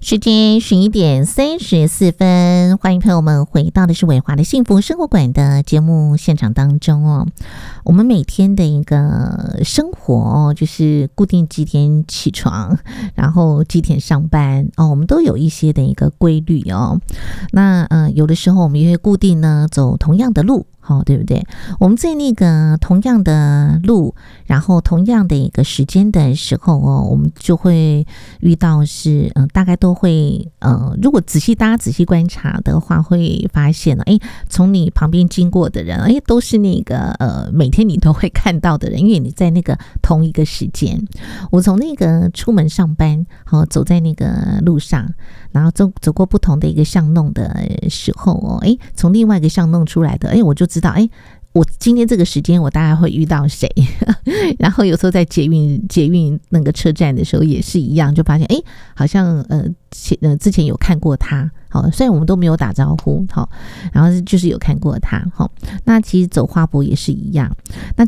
时间11:34，欢迎朋友们回到的是伟华的幸福生活馆的节目现场当中哦。我们每天的一个生活哦，就是固定几点起床，然后几点上班哦，我们都有一些的一个规律哦。那有的时候我们也会固定呢走同样的路。好，对不对？我们在那个同样的路，然后同样的一个时间的时候哦，我们就会遇到是大概都会如果大家仔细观察的话，会发现从你旁边经过的人，都是那个每天你都会看到的人，因为你在那个同一个时间。我从那个出门上班，走在那个路上，然后走过不同的一个巷弄的时候哦，从另外一个巷弄出来的，我就知道我今天这个时间我大概会遇到谁然后有时候在捷运那个车站的时候也是一样，就发现好像之前有看过他，好，虽然我们都没有打招呼，好，然后就是有看过他，好，那其实走花博也是一样。那